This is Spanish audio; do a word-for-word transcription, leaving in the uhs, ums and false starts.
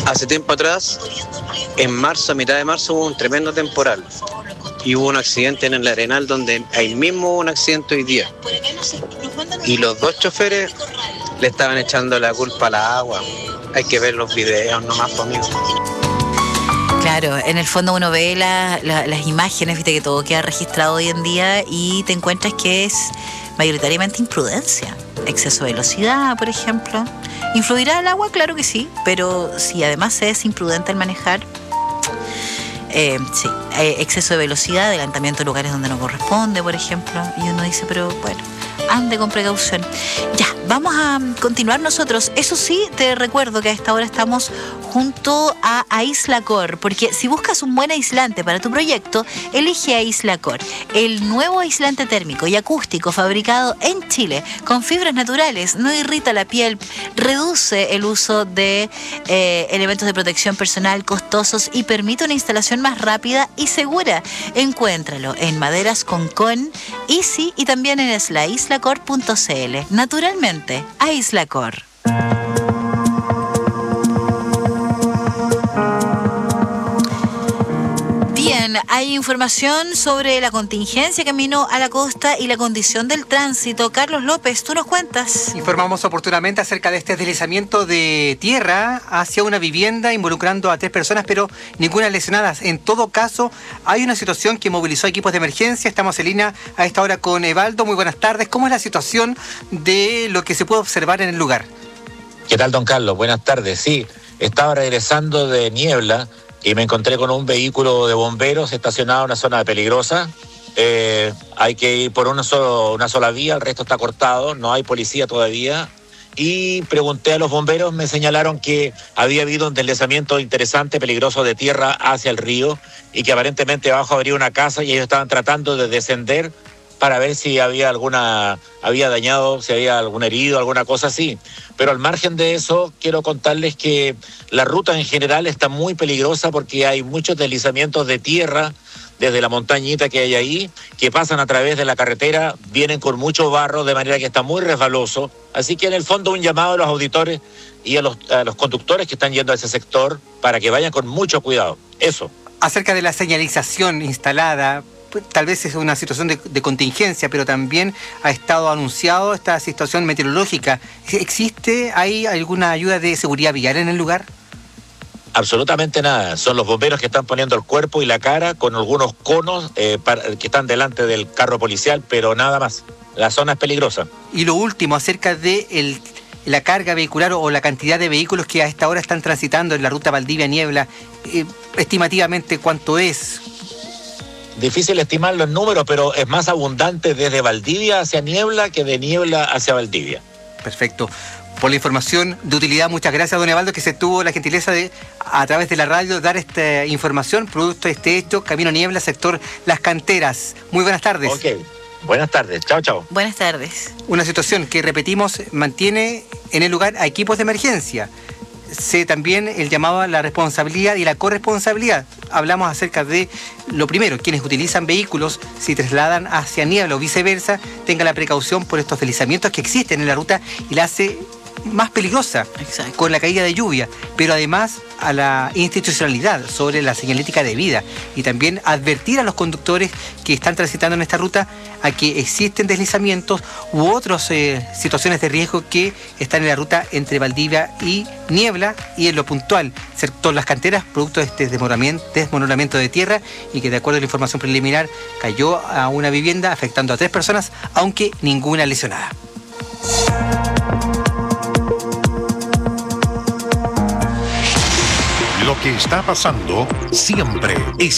Hace tiempo atrás, en marzo, a mitad de marzo, hubo un tremendo temporal y hubo un accidente en el Arenal donde ahí mismo hubo un accidente hoy día. Y los dos choferes le estaban echando la culpa a la agua. Hay que ver los videos nomás, por mí. Claro, en el fondo uno ve la, la, las imágenes, viste que todo queda registrado hoy en día y te encuentras que es mayoritariamente imprudencia, exceso de velocidad, por ejemplo. ¿Influirá el agua? Claro que sí, pero si además se es imprudente al manejar, eh, sí, eh, exceso de velocidad, adelantamiento en lugares donde no corresponde, por ejemplo, y uno dice, pero bueno, ande con precaución. Ya, vamos a continuar nosotros. Eso sí, te recuerdo que a esta hora estamos junto a Aislacor, porque si buscas un buen aislante para tu proyecto, elige Aislacor, el nuevo aislante térmico y acústico fabricado en Chile con fibras naturales, no irrita la piel, reduce el uso de eh, elementos de protección personal costosos y permite una instalación más rápida y segura. Encuéntralo en Maderas Concón, Easy y también en aislacor punto c l. Naturalmente, Aislacor. Bien, hay información sobre la contingencia camino a la costa y la condición del tránsito. Carlos López, ¿tú nos cuentas? Informamos oportunamente acerca de este deslizamiento de tierra hacia una vivienda involucrando a tres personas, pero ninguna lesionada. En todo caso, hay una situación que movilizó equipos de emergencia. Estamos en línea a esta hora con Evaldo. Muy buenas tardes. ¿Cómo es la situación de lo que se puede observar en el lugar? ¿Qué tal, don Carlos? Buenas tardes. Sí, estaba regresando de Niebla y me encontré con un vehículo de bomberos estacionado en una zona peligrosa. Eh, hay que ir por una, solo, una sola vía, el resto está cortado, no hay policía todavía. Y pregunté a los bomberos, me señalaron que había habido un deslizamiento interesante, peligroso de tierra hacia el río y que aparentemente abajo habría una casa y ellos estaban tratando de descender para ver si había alguna, había dañado, si había algún herido, alguna cosa así. Pero al margen de eso, quiero contarles que la ruta en general está muy peligrosa porque hay muchos deslizamientos de tierra desde la montañita que hay ahí, que pasan a través de la carretera, vienen con mucho barro, de manera que está muy resbaloso. Así que en el fondo un llamado a los auditores y a los, a los conductores que están yendo a ese sector para que vayan con mucho cuidado. Eso. Acerca de la señalización instalada, tal vez es una situación de, de contingencia, pero también ha estado anunciado esta situación meteorológica. ¿Existe, hay alguna ayuda de seguridad vial en el lugar? Absolutamente nada. Son los bomberos que están poniendo el cuerpo y la cara con algunos conos eh, para, que están delante del carro policial, pero nada más. La zona es peligrosa. Y lo último, acerca de el, la carga vehicular o la cantidad de vehículos que a esta hora están transitando en la ruta Valdivia-Niebla, eh, estimativamente, ¿cuánto es? Difícil estimar los números, pero es más abundante desde Valdivia hacia Niebla que de Niebla hacia Valdivia. Perfecto. Por la información de utilidad, muchas gracias, don Evaldo, que se tuvo la gentileza de, a través de la radio, dar esta información, producto de este hecho, Camino Niebla, sector Las Canteras. Muy buenas tardes. Ok, buenas tardes. Chao, chao. Buenas tardes. Una situación que, repetimos, mantiene en el lugar a equipos de emergencia. Se también el llamado a la responsabilidad y la corresponsabilidad. Hablamos acerca de lo primero, quienes utilizan vehículos, si trasladan hacia Niebla o viceversa, tengan la precaución por estos deslizamientos que existen en la ruta y la hace más peligrosa. Exacto. Con la caída de lluvia, pero además a la institucionalidad sobre la señalética de vida y también advertir a los conductores que están transitando en esta ruta a que existen deslizamientos u otras eh, situaciones de riesgo que están en la ruta entre Valdivia y Niebla y en lo puntual, sector Las Canteras, producto de este desmoronamiento, desmoronamiento de tierra y que de acuerdo a la información preliminar cayó a una vivienda afectando a tres personas, aunque ninguna lesionada. Lo que está pasando siempre es